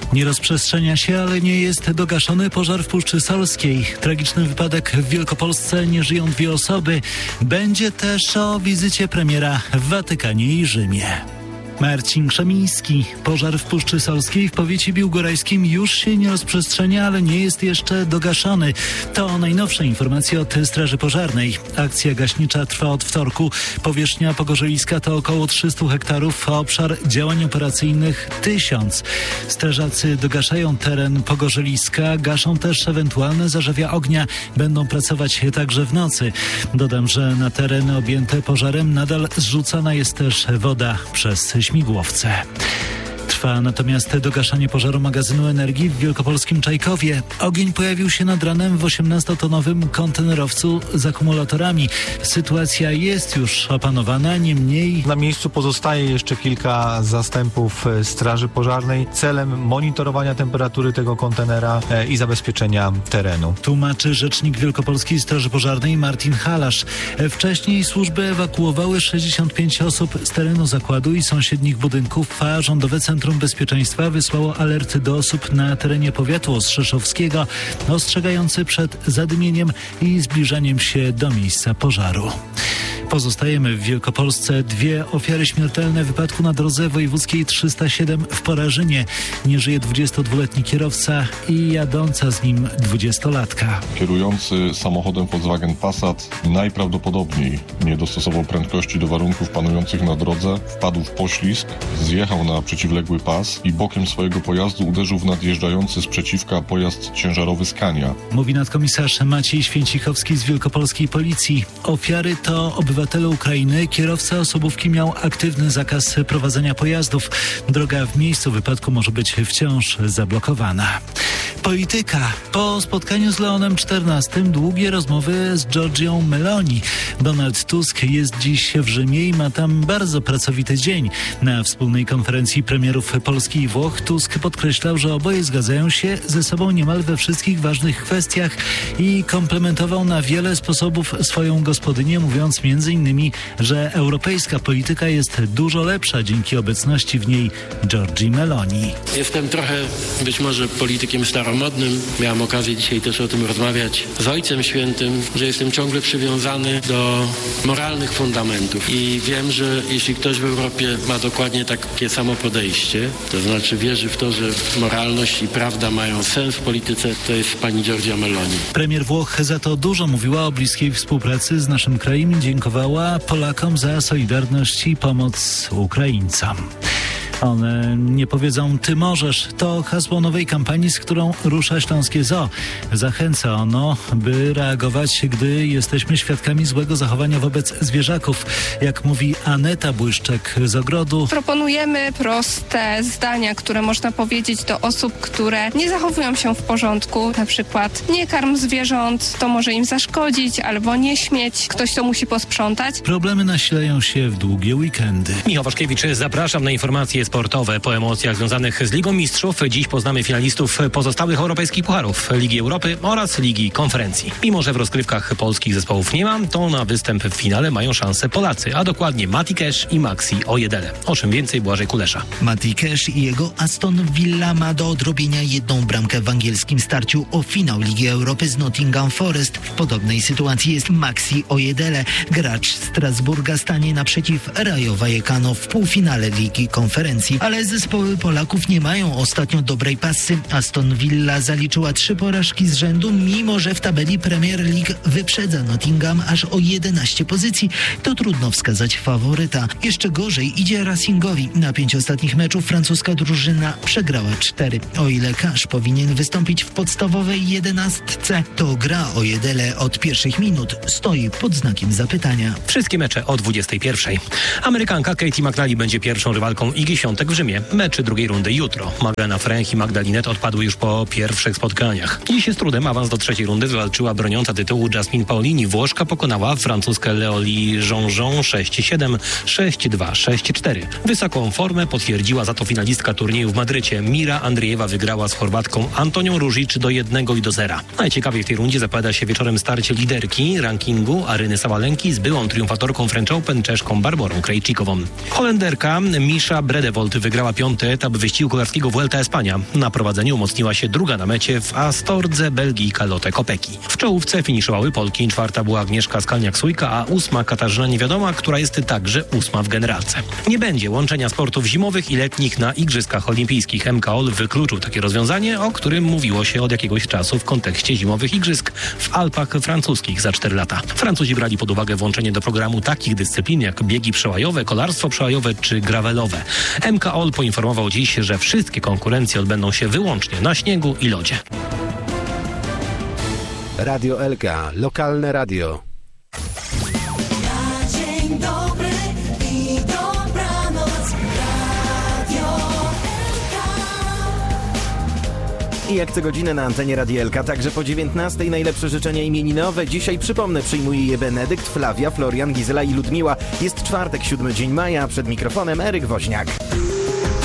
Nie rozprzestrzenia się, ale nie jest dogaszony pożar w Puszczy Solskiej. Tragiczny wypadek w Wielkopolsce, nie żyją 2 osoby. Będzie też o wizycie premiera w Watykanie i Rzymie. Marcin Krzemiński. Pożar w Puszczy Solskiej w powiecie biłgorajskim już się nie rozprzestrzenia, ale nie jest jeszcze dogaszony. To najnowsze informacje od Straży Pożarnej. Akcja gaśnicza trwa od wtorku. Powierzchnia pogorzeliska to około 300 hektarów, a obszar działań operacyjnych 1000. Strażacy dogaszają teren pogorzeliska, gaszą też ewentualne zarzewia ognia. Będą pracować także w nocy. Dodam, że na tereny objęte pożarem nadal zrzucana jest też woda przez śmigłowce. Trwa natomiast dogaszanie pożaru magazynu energii w wielkopolskim Czajkowie. Ogień pojawił się nad ranem w 18-tonowym kontenerowcu z akumulatorami. Sytuacja jest już opanowana, niemniej... Na miejscu pozostaje jeszcze kilka zastępów Straży Pożarnej celem monitorowania temperatury tego kontenera i zabezpieczenia terenu. Tłumaczy rzecznik Wielkopolskiej Straży Pożarnej Martin Halasz. Wcześniej służby ewakuowały 65 osób z terenu zakładu i sąsiednich budynków, a Rządowe Centrum Bezpieczeństwa wysłało alert do osób na terenie powiatu ostrzeszowskiego, ostrzegający przed zadymieniem i zbliżaniem się do miejsca pożaru. Pozostajemy w Wielkopolsce. 2 ofiary śmiertelne wypadku na drodze wojewódzkiej 307 w Porażynie. Nie żyje 22-letni kierowca i jadąca z nim 20-latka. Kierujący samochodem Volkswagen Passat najprawdopodobniej nie dostosował prędkości do warunków panujących na drodze, wpadł w poślizg, zjechał na przeciwległy pas i bokiem swojego pojazdu uderzył w nadjeżdżający z przeciwka pojazd ciężarowy Scania. Mówi nadkomisarz Maciej Święcichowski z Wielkopolskiej Policji. Ofiary to obywatele Ukrainy. Kierowca osobówki miał aktywny zakaz prowadzenia pojazdów. Droga w miejscu wypadku może być wciąż zablokowana. Polityka. Po spotkaniu z Leonem XIV długie rozmowy z Giorgią Meloni. Donald Tusk jest dziś w Rzymie i ma tam bardzo pracowity dzień. Na wspólnej konferencji premierów Polski i Włoch Tusk podkreślał, że oboje zgadzają się ze sobą niemal we wszystkich ważnych kwestiach i komplementował na wiele sposobów swoją gospodynię, mówiąc m.in., że europejska polityka jest dużo lepsza dzięki obecności w niej Giorgii Meloni. Jestem trochę być może politykiem staromodnym. Miałem okazję dzisiaj też o tym rozmawiać z Ojcem Świętym, że jestem ciągle przywiązany do moralnych fundamentów i wiem, że jeśli ktoś w Europie ma dokładnie takie samo podejście, to znaczy wierzy w to, że moralność i prawda mają sens w polityce, to jest pani Giorgia Meloni. Premier Włoch za to dużo mówiła o bliskiej współpracy z naszym krajem i dziękowała Polakom za solidarność i pomoc Ukraińcom. One nie powiedzą ty możesz. To hasło nowej kampanii, z którą rusza Śląskie Zoo. Zachęca ono, by reagować, gdy jesteśmy świadkami złego zachowania wobec zwierzaków. Jak mówi Aneta Błyszczek z Ogrodu. Proponujemy proste zdania, które można powiedzieć do osób, które nie zachowują się w porządku. Na przykład nie karm zwierząt, to może im zaszkodzić, albo nie śmieć. Ktoś to musi posprzątać. Problemy nasilają się w długie weekendy. Michał Waszkiewicz, zapraszam na informacje sportowe. Po emocjach związanych z Ligą Mistrzów dziś poznamy finalistów pozostałych europejskich pucharów, Ligi Europy oraz Ligi Konferencji. Mimo że w rozgrywkach polskich zespołów nie ma, to na występ w finale mają szansę Polacy, a dokładnie Mati Cash i Maxi Ojedele. O czym więcej Błażej Kulesza. Mati Cash i jego Aston Villa ma do odrobienia 1 bramkę w angielskim starciu o finał Ligi Europy z Nottingham Forest. W podobnej sytuacji jest Maxi Ojedele. Gracz Strasburga stanie naprzeciw Rayo Vallecano w półfinale Ligi Konferencji. Ale zespoły Polaków nie mają ostatnio dobrej pasy. Aston Villa zaliczyła 3 porażki z rzędu, mimo że w tabeli Premier League wyprzedza Nottingham aż o 11 pozycji. To trudno wskazać faworyta. Jeszcze gorzej idzie Racingowi. Na 5 ostatnich meczów francuska drużyna przegrała 4. O ile Cash powinien wystąpić w podstawowej 11, to gra Ojedele od pierwszych minut stoi pod znakiem zapytania. Wszystkie mecze o 21. Amerykanka Katie McNally będzie pierwszą rywalką Igi Świątek w Rzymie. Mecze drugiej rundy jutro. Magdalena Fręch i Magdalinet odpadły już po pierwszych spotkaniach. Dziś z trudem awans do 3. rundy wywalczyła broniąca tytułu Jasmine Paolini. Włoszka pokonała francuskę Leolie Jean-Jean 6-7, 6-2, 6-4. Wysoką formę potwierdziła za to finalistka turnieju w Madrycie. Mira Andriejewa wygrała z Chorwatką Antonią Ružić do 1 i do 0. Najciekawiej w tej rundzie zapowiada się wieczorem starcie liderki rankingu Aryny Sabalenki z byłą triumfatorką French Open Czeszką Barborą Krejcikową. Holenderka Misza Bredewa Volt wygrała 5. etap wyścigu kolarskiego Vuelta Espania. Na prowadzeniu umocniła się druga na mecie w Astordze Belgijka Lotte Kopecky. W czołówce finiszowały Polki. 4. była Agnieszka Skalniak-Sujka, a 8. Katarzyna Niewiadoma, która jest także 8. w generalce. Nie będzie łączenia sportów zimowych i letnich na Igrzyskach Olimpijskich. MKOL wykluczył takie rozwiązanie, o którym mówiło się od jakiegoś czasu w kontekście zimowych igrzysk w Alpach francuskich za 4 lata. Francuzi brali pod uwagę włączenie do programu takich dyscyplin jak biegi przełajowe, kolarstwo przełajowe czy gravelowe. MKOL poinformował dziś, że wszystkie konkurencje odbędą się wyłącznie na śniegu i lodzie. Radio Elka, lokalne radio. Dzień dobry i dobranoc, Radio I jak co godzinę na antenie Radia Elka, także po 19 najlepsze życzenia imieninowe. Dzisiaj przypomnę, przyjmuje je Benedykt, Flavia, Florian, Gizela i Ludmiła. Jest czwartek, 7 dzień maja, przed mikrofonem Eryk Woźniak.